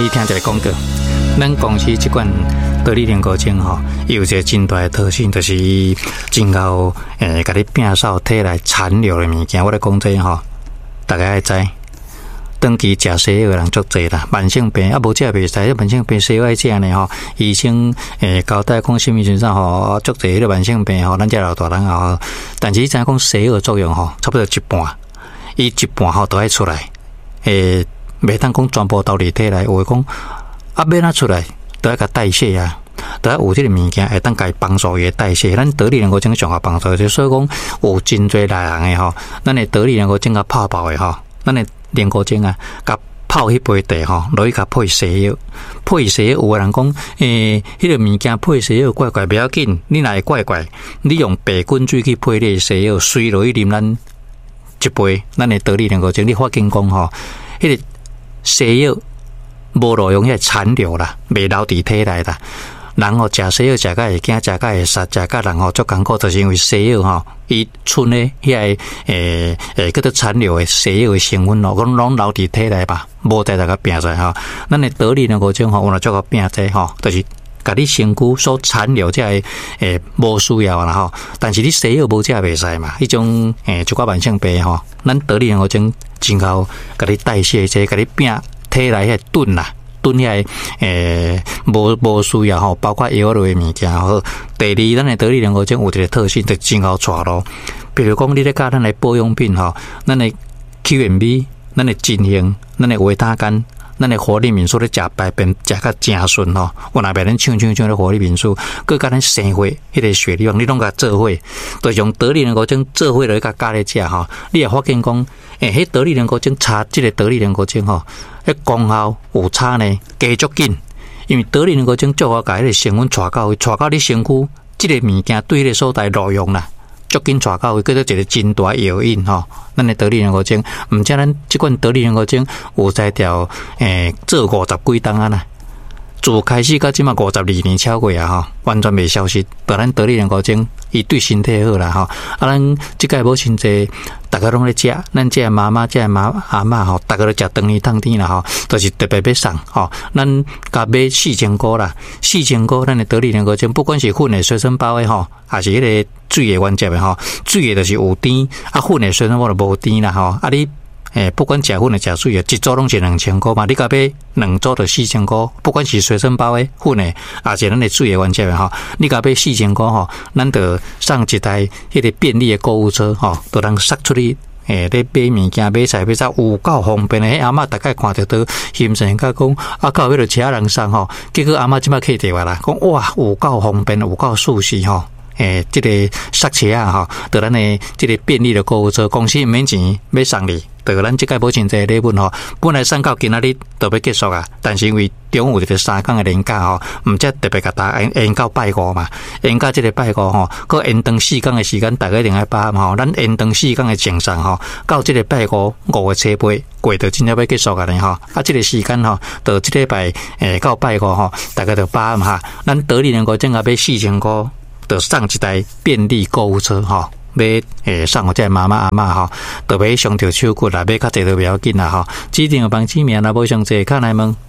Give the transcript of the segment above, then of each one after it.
你听一个广告，咱公司这款得力莲菇精吼，有一个真大的特性，就是真够甲你摒扫体内残留的物件。我咧讲这吼，大家爱知。长期食西药的人足侪啦，慢性病啊无食袂使，慢性病西药爱食呢吼。医生交代讲什么时阵吼，足侪迄个慢性病吼，咱这老大人吼，但是你知影讲西药的作用吼，差不多一半，伊一半吼都爱出来，袂当讲全部投入体内，有讲啊要哪出来，都要甲代谢啊。都要有这个物件会当甲帮助伊代谢，咱得力莲菇精上下帮助，所以讲有真侪人的吼，咱的得力莲菇精甲泡泡的吼，咱的莲菇精啊，甲泡迄杯茶吼，落去甲配西药，配西药有个人讲，迄个物件配西药怪怪，不要紧，你若会怪怪，你用白滚水去配你的西药，水落去啉咱一杯，咱的得力莲菇精，你发现讲吼，迄个西药无路用迄个残留啦，未留伫体内啦。人吼食西药食甲会惊，食甲会杀，食甲人吼足艰苦，就是因为西药吼，伊剩咧迄个叫做残留的西药的成分咯，拢留伫体内吧，无在大家拼在吼。咱的得力莲菇精吼，有若足个拼在吼，就是甲你身躯所残留这个无需要啦吼。但是你西药无食袂使嘛，迄种就寡慢性病吼，咱得力莲菇精真够甲你代谢这，甲你拼体内迄顿啦。炖遐无需要吼，包括药类物件吼。第二，咱的得力莲菇精有一个特性，就真好带咯。比如讲，你咧甲咱的保养品吼，咱的 QMB、咱的金星、咱的维他甘、咱的活力敏素咧食排便食甲真顺吼。我若别咱唱咧活力敏素，佮甲咱生活迄个血力，你拢甲做伙，就用得力莲菇精做伙落去甲加咧食吼。你会发现讲，迄得力莲菇精差，即个得力莲菇精吼。迄功效有差呢，加足紧，因为得力莲菇精足好甲迄个成分带到你身躯，即个物件对迄个所在路用啦，足紧带到位，叫做一个真大药引吼。咱的得力莲菇精，毋只咱即款得力莲菇精有在条做50几档啊啦。自开始到即马52年超过啊吼，完全未消失。但咱得力莲菇精，伊对身体好啦吼。啊，咱即个无真济，大家拢咧食，咱这妈妈、这阿嬷吼，大家都食当年当天啦吼，就是特别要送吼。咱甲买4000箍啦，4000箍，咱的得力莲菇精，不管是粉的随身包的吼，还是迄个水的原汁的吼，水的就是有甜，啊粉的随身包就无甜啦吼。啊你。不管食粉的食水的，一组拢是2000箍嘛，你甲买2组就4000箍，不管是随身包的粉的，还是咱的水的原汁的吼，你甲买4000箍吼，咱就送一台迄个便利的购物车吼，就通塞出去。咧买物件、买菜、买菜有够方便的。迄阿嬷大概看着都心神甲讲，啊，到尾就其他人送吼，结果阿嬷即摆客电话啦，讲哇，有够方便，有够舒适吼。这个塞车啊吼，就咱的这个便利的购物车，公司免钱要送你。对，咱即个无真济礼物吼，本来送到今仔日就要结束啊，但是因为中有一个3天的年假吼，毋则特别甲大家延到拜5嘛，延到即个拜5吼，佮延长4天的时间，大家一定爱把握吼，咱延长4天的精神吼，到即个拜5月初8过就真正要结束啊咧吼，啊，即个时间吼，到即礼拜到拜5吼，大家就把握哈，咱得力莲菇精啊买4000箍，就送一台便利购物车吼。要送互这妈妈阿嬷吼，就要上条手骨啦，买较济都不要紧啦吼。指定帮指名若无上济，敲来问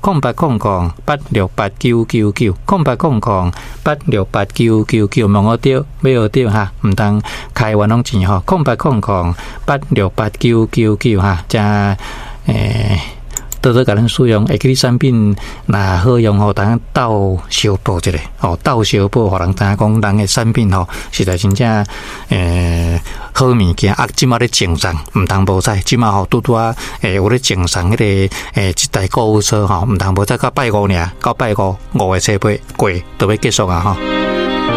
0800868999，0800868999，问我对，买好对哈，毋通开冤枉钱吼。0800868999哈，加多多甲咱使用，会记产品若好用吼，当斗小报一下吼，斗小报，互人知影讲人诶产品吼，实在真正好物件啊！即马咧精上，毋通无采，即马吼拄啊有咧精上迄个一台购物车吼，毋通无采到拜5尔，到拜5月初8过都要结束啊吼。